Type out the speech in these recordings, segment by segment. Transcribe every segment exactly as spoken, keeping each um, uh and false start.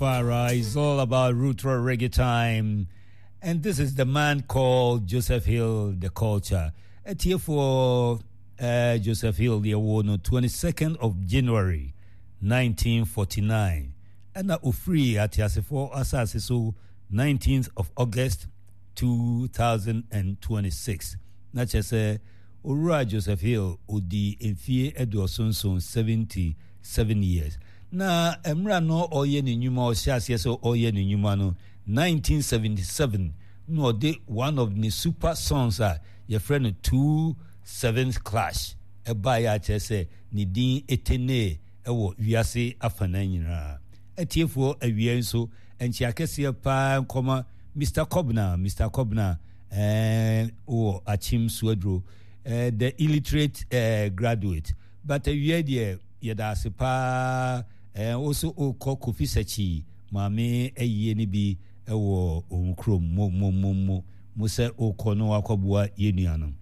Rastafari. It's all about Retro Reggae time. And this is the man called Joseph Hill, the culture. At here for uh, Joseph Hill, the award on twenty-second of January, nineteen forty-nine. And now free at Yasifo Asasiso, nineteenth of August, two thousand twenty-six. Not just a Ura Joseph Hill, Udi Enfie Edward Sonson, seventy-seven years. Na emra no oye ni nyuma o siase so oye ni nyuma no nineteen seventy-seven no de one of the super songs a your friend two seventh clash e ba ya chese ni din etene e wo wiase afana nyina etiefo awie nso enchi akese pa nkoma Mister Kobna Mister Kobna eh o achim suadro eh the illiterate eh, graduate but awie de yeda sepa eh also o Kofi Sachi maame ayi ni bi ewo onkrom mo mo mo mo mo se o kono akobua yenuanom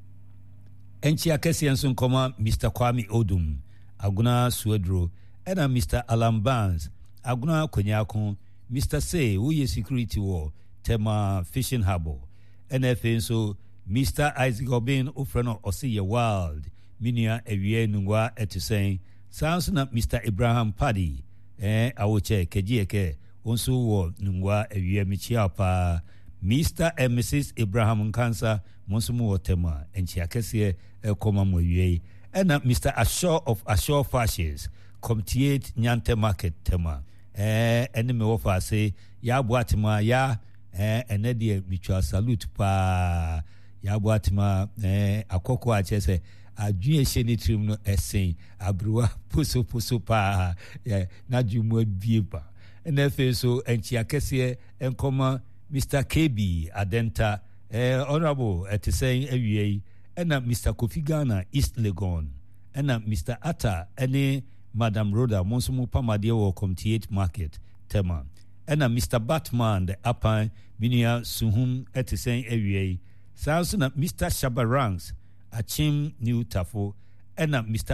enchi akese enso nkoma Mister Kwame Odum aguna suadro ena Mister Alan Barnes aguna konyakon Mister Say who is security war tema fishing harbor N F A so Mister Isaac Obin ofreno osiye wild minia ewie nungwa etusen sounds na Mister Abraham Paddy eh awoche kejieke onso wo nungwa ewie michia pa Mister and Missus Abraham Nkansa monsumu wotema enchi akese ekoma mowie ena Mister Ashore of Ashore Fashions Comtiate Nyante Market tema eh ene me wofa say ya boatima ya eh ene de mutual salute pa ya boatima eh akoko a chese adwue hye trim no esen abruwa poso poso pa eh na dwumu abie pa ene fe so enchi akese enkoma Mister K B Adenta eh honorable etisen awie ena Mister Kofi Ghana East Legon ena Mister Atta ene Madam Rhoda Monsumu Pamade wo Comtiate Market tema ena Mister Batman the Upper Minia Suhum etisen awie sounds na Mister Shabaranks Achim New Tafo ena Mister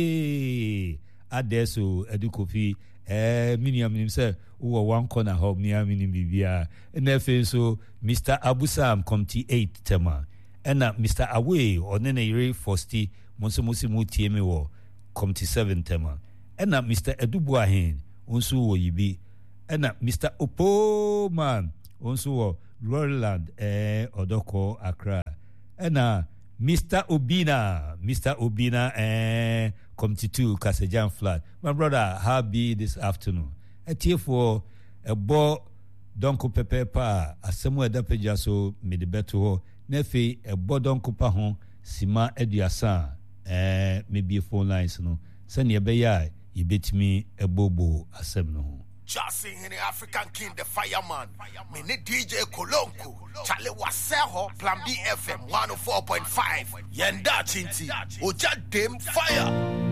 OK Adeso Edukofi eh Minia minim se wo one corner ho mia minim bibia ena fe so Mister Abusam Comti eight tema ena Mister Away onene ire Fosti Monsumu simu tieme wo Comti seven tema ena Mister Edubuahin onso wo yibi ena Mister Opo man onso wo Roland eh Odoko Accra ena Mister Obina Mister Obina eh Comti two Kasejan flat my brother how be this afternoon etie for a bo donko pepe pa asemu edapeja so medibeto ho nefe e bo donko pa ho sima eduasa eh maybe phone lines no send ye be ya yibetimi ebobo asem no ho just in the African King the Fireman me ne D J Kolonko Charlie Waseho Plan B F M one oh four point five yenda chinti oja dem fire